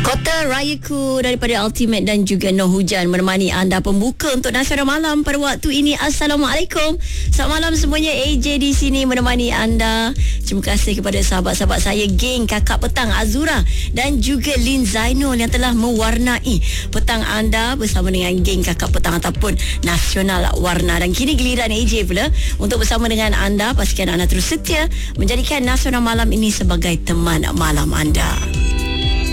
Kota Rayaku daripada Ultimate dan juga Noh Hujan menemani anda pembuka untuk Nasional Malam pada waktu ini. Assalamualaikum. Selamat malam semuanya. AJ di sini menemani anda. Terima kasih kepada sahabat-sahabat saya, geng Kakak Petang Azura dan juga Lin Zainul yang telah mewarnai petang anda bersama dengan geng Kakak Petang ataupun Nasional Warna. Dan kini giliran AJ pula untuk bersama dengan anda. Pastikan anda terus setia menjadikan Nasional Malam ini sebagai teman malam anda.